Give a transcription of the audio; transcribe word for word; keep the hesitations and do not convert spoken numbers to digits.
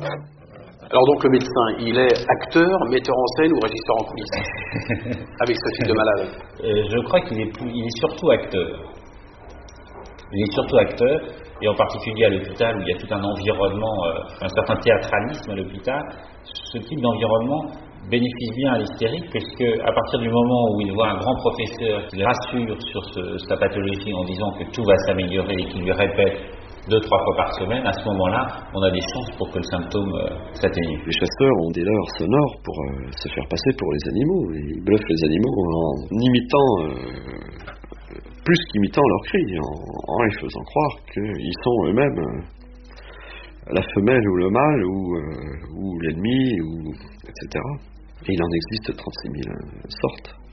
Alors donc le médecin, il est acteur, metteur en scène ou régisseur en coulisses avec ce type de malade? euh, Je crois qu'il est, plus, il est surtout acteur. Il est surtout acteur, et en particulier à l'hôpital où il y a tout un environnement, euh, un certain théâtralisme à l'hôpital. Ce type d'environnement bénéficie bien à l'hystérique, puisque à partir du moment où il voit un grand professeur qui le rassure sur ce, sa pathologie en disant que tout va s'améliorer et qu'il lui répète deux, trois fois par semaine, à ce moment-là, on a des chances pour que le symptôme euh, s'atténue. Les chasseurs ont des leurres sonores pour euh, se faire passer pour les animaux. Ils bluffent les animaux en imitant, euh, plus qu'imitant leurs cris, en, en les faisant croire qu'ils sont eux-mêmes euh, la femelle ou le mâle, ou, euh, ou l'ennemi, ou, et cetera. Et il en existe trente-six mille sortes.